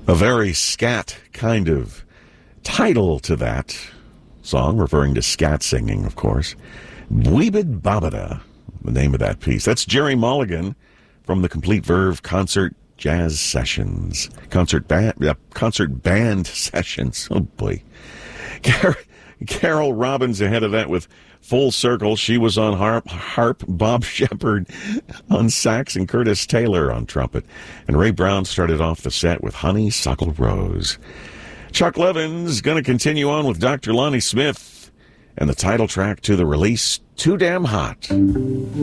A very scat kind of title to that song, referring to scat singing, of course. Bweebid Babada, the name of that piece. That's Jerry Mulligan from the Complete Verve Concert Jazz Sessions. Concert band sessions. Oh, boy. Carol Robbins ahead of that with Full Circle. She was on harp, Bob Shepard on sax, and Curtis Taylor on trumpet. And Ray Brown started off the set with Honeysuckle Rose. Chuck Levin's going to continue on with Dr. Lonnie Smith and the title track to the release, Too Damn Hot.